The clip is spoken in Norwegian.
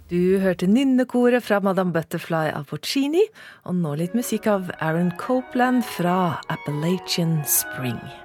Du hørte nynnekoret fra Madame Butterfly av Puccini, og nå litt musikk av Aaron Copland fra Appalachian Spring.